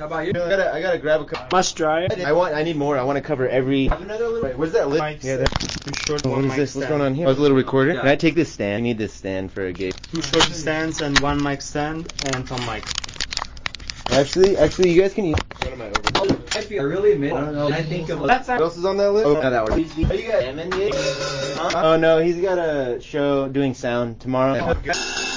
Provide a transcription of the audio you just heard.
How about you? I gotta grab a couple. Must dry. I need more. I want to cover every. Another little. Wait, where's that lid? Yeah, Too short. What is this? What's going on here? Oh, it's a little recorder. Yeah. Can I take this stand? I need this stand for a gig. 2 short stands and 1 mic stand and some mic. Actually, you guys can use. What am I over? I really admit, I don't know. I think of What else is on that list? Oh, no, that one. Are you guys? Oh no, he's got a show doing sound tomorrow.